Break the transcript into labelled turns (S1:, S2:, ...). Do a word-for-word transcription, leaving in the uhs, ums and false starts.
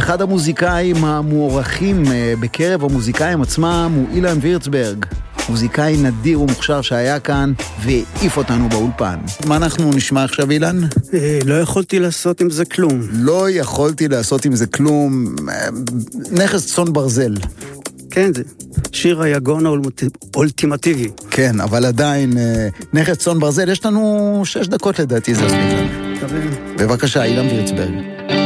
S1: אחד המוזיקאים המוערכים בקרב המוזיקאים עצמם הוא אילן וירצברג. מוזיקאי נדיר ומוכשר שהיה כאן והעיף אותנו באולפן. מה אנחנו נשמע עכשיו, אילן?
S2: לא יכולתי לעשות עם זה כלום.
S1: לא יכולתי לעשות עם זה כלום. נכס צאן ברזל. כן,
S2: זה שיר היגון האולטימטיבי.
S1: כן, אבל עדיין נכס צאן ברזל. יש לנו שש דקות לדעתי, זה סליחה. בבקשה, אילן וירצברג.